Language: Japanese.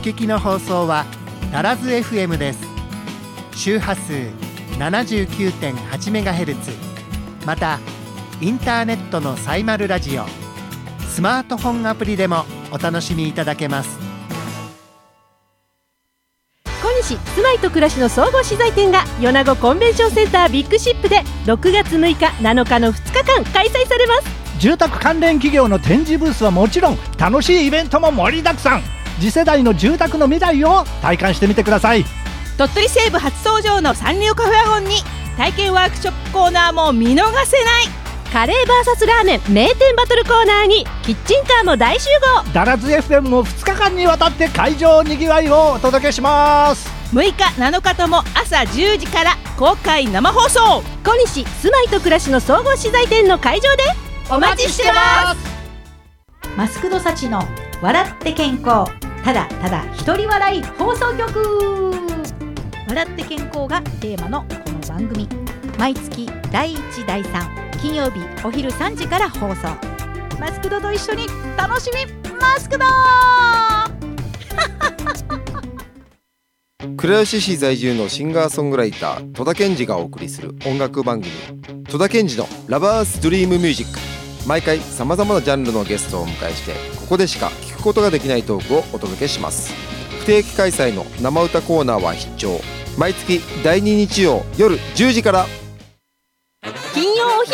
聞きの放送はダラズ FM です。周波数 79.8MHz、 またインターネットのサイマルラジオ、スマートフォンアプリでもお楽しみいただけます。 小西住まいと暮らしの総合資材展が米子コンベンションセンタービッグシップで6月6日7日の2日間開催されます。 住宅関連企業の展示ブースはもちろん、楽しいイベントも盛りだくさん。次世代の住宅の未来を体感してみてください。 鳥取西部初登場のサンリオカフェワゴンに体験ワークショップコーナーも見逃せない。 カレー VS ラーメン名店バトルコーナーにキッチンカーも大集合。 ダラズ FM も2日間にわたって会場にぎわいをお届けします。 6日7日とも朝10時から公開生放送。 小西住まいと暮らしの総合資材店の会場でお待ちしてます。 マスクドサチの笑って健康、ただただ一人笑い放送局。笑って健康がテーマのこの番組、毎月第1第3金曜日お昼3時から放送。マスクドと一緒に楽しみマスクド倉吉市在住のシンガーソングライター戸田健二がお送りする音楽番組、戸田健二のラバースドリームミュージック。毎回さまざまなジャンルのゲストをお迎えして、ここでしか聞くことができないトークをお届けします。不定期開催の生歌コーナーは必聴。毎月第2日曜夜10時から。